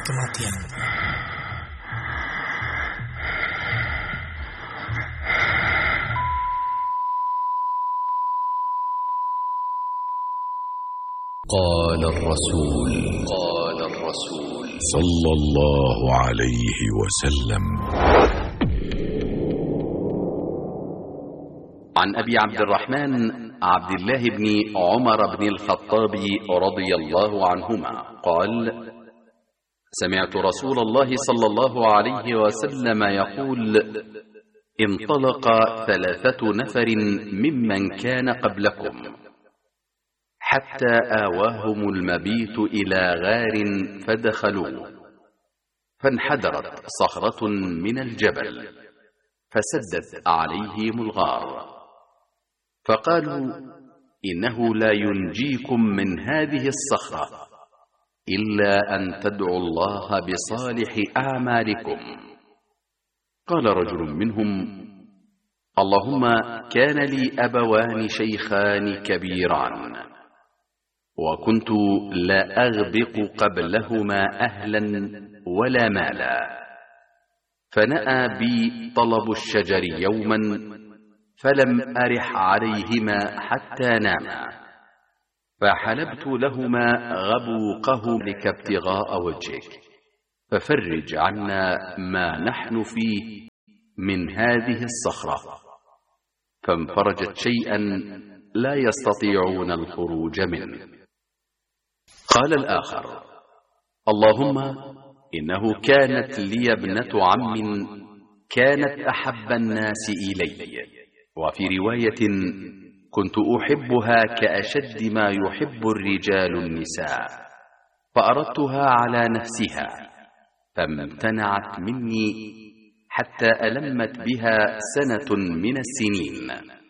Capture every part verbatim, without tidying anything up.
kematian. قال الرسول قال الرسول صلى الله عليه وسلم: عن أبي عبد الرحمن عبد الله بن عمر بن الخطاب رضي الله عنهما قال: سمعت رسول الله صلى الله عليه وسلم يقول: انطلق ثلاثة نفر ممن كان قبلكم حتى آواهم المبيت إلى غار فدخلوه، فانحدرت صخرة من الجبل فسدت عليهم الغار، فقالوا: إنه لا ينجيكم من هذه الصخرة إلا أن تدعوا الله بصالح أعمالكم. قال رجل منهم: اللهم كان لي أبوان شيخان كبيران، وكنت لا أغبق قبلهما أهلا ولا مالا، فنأى بي طلب الشجر يوما فلم أرح عليهما حتى ناما، فحلبت لهما غبوقه لك ابتغاء وجهك، ففرج عنا ما نحن فيه من هذه الصخرة. فانفرجت شيئا لا يستطيعون الخروج منه. قال الآخر: اللهم إنه كانت لي ابنة عم كانت أحب الناس إلي، وفي رواية كنت أحبها كأشد ما يحب الرجال النساء، فأردتها على نفسها فامتنعت مني حتى ألمت بها سنة من السنين،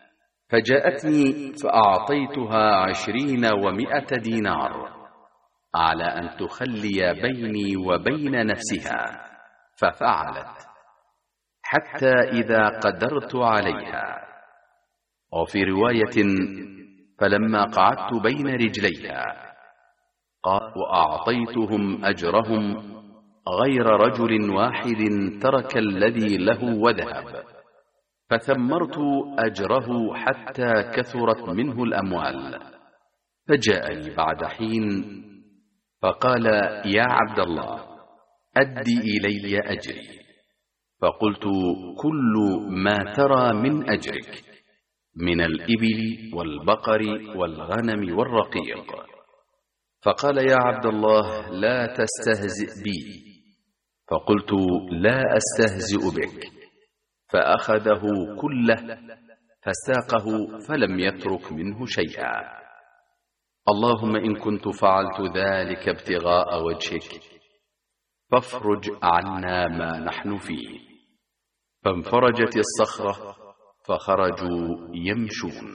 فجاءتني فأعطيتها عشرين ومائة دينار على أن تخلي بيني وبين نفسها، ففعلت حتى إذا قدرت عليها. وفي رواية: فلما قعدت بين رجليها قال: وأعطيتهم أجرهم غير رجل واحد ترك الذي له وذهب، فثمرت أجره حتى كثرت منه الأموال. فجاءني بعد حين فقال: يا عبد الله، أدي إلي أجري. فقلت: كل ما ترى من أجرك من الإبل والبقر والغنم والرقيق. فقال: يا عبد الله، لا تستهزئ بي. فقلت: لا أستهزئ بك. فأخذه كله فساقه فلم يترك منه شيئا. اللهم إن كنت فعلت ذلك ابتغاء وجهك فافرج عنا ما نحن فيه. فانفرجت الصخرة فخرجوا يمشون.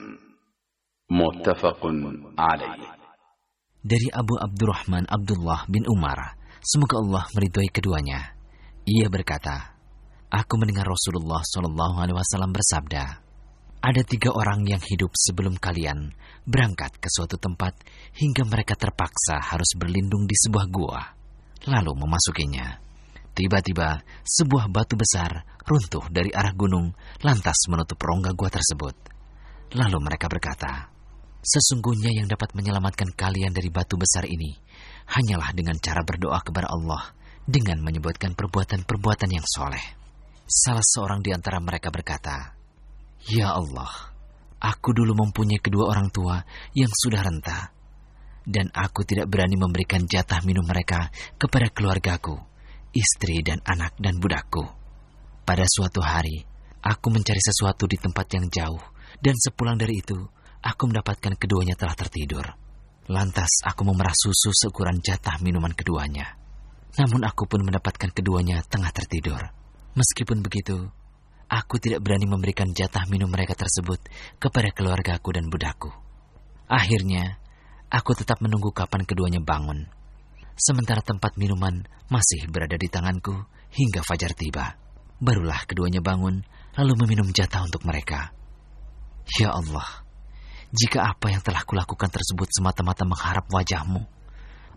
متفق عليه. Dari Abu Abdurrahman Abdullah bin Umar, semoga Allah meridhoi keduanya. Ia berkata, aku mendengar Rasulullah shallallahu alaihi wasallam bersabda, ada tiga orang yang hidup sebelum kalian berangkat ke suatu tempat hingga mereka terpaksa harus berlindung di sebuah gua, lalu memasukinya. Tiba-tiba sebuah batu besar runtuh dari arah gunung lantas menutup rongga gua tersebut. Lalu mereka berkata, sesungguhnya yang dapat menyelamatkan kalian dari batu besar ini hanyalah dengan cara berdoa kepada Allah dengan menyebutkan perbuatan-perbuatan yang soleh. Salah seorang di antara mereka berkata, ya Allah, aku dulu mempunyai kedua orang tua yang sudah renta, dan aku tidak berani memberikan jatah minum mereka kepada keluargaku, istri dan anak dan budakku. Pada suatu hari, aku mencari sesuatu di tempat yang jauh, dan sepulang dari itu, aku mendapatkan keduanya telah tertidur. Lantas aku memerah susu seukuran jatah minuman keduanya. Namun aku pun mendapatkan keduanya tengah tertidur. Meskipun begitu, aku tidak berani memberikan jatah minum mereka tersebut kepada keluargaku dan budakku. Akhirnya, aku tetap menunggu kapan keduanya bangun. Sementara tempat minuman masih berada di tanganku hingga fajar tiba. Barulah keduanya bangun, lalu meminum jatah untuk mereka. Ya Allah, jika apa yang telah kulakukan tersebut semata-mata mengharap wajah-Mu,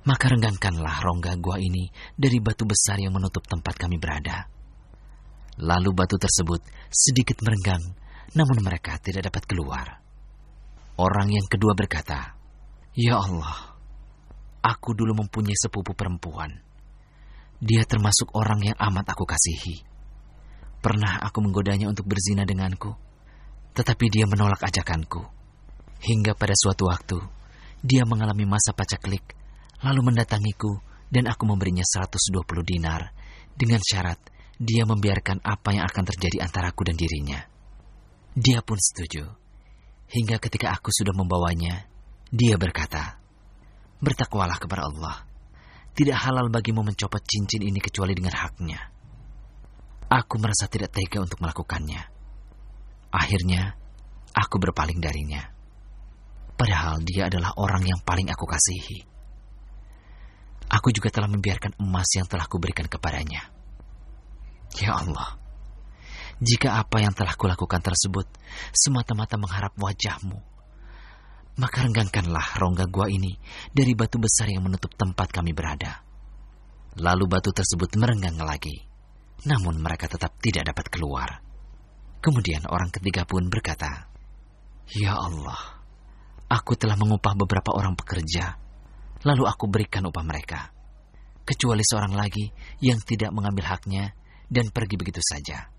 Maka renggangkanlah rongga gua ini dari batu besar yang menutup tempat kami berada. Lalu batu tersebut sedikit merenggang, namun mereka tidak dapat keluar. Orang yang kedua berkata, "Ya Allah, aku dulu mempunyai sepupu perempuan. Dia termasuk orang yang amat aku kasihi. Pernah aku menggodanya untuk berzina denganku, tetapi dia menolak ajakanku. Hingga pada suatu waktu, dia mengalami masa pacaklik, lalu mendatangiku dan aku memberinya seratus dua puluh dinar dengan syarat dia membiarkan apa yang akan terjadi antaraku dan dirinya. Dia pun setuju. Hingga ketika aku sudah membawanya, dia berkata, 'Bertakwalah kepada Allah. Tidak halal bagimu mencopot cincin ini kecuali dengan haknya.' Aku merasa tidak tega untuk melakukannya. Akhirnya, aku berpaling darinya. Padahal dia adalah orang yang paling aku kasihi. Aku juga telah membiarkan emas yang telah kuberikan kepadanya. Ya Allah, jika apa yang telah kulakukan tersebut semata-mata mengharap wajah-Mu, maka renggangkanlah rongga gua ini dari batu besar yang menutup tempat kami berada." Lalu batu tersebut merenggang lagi. Namun mereka tetap tidak dapat keluar. Kemudian orang ketiga pun berkata, "Ya Allah, aku telah mengupah beberapa orang pekerja, lalu aku berikan upah mereka, kecuali seorang lagi yang tidak mengambil haknya dan pergi begitu saja.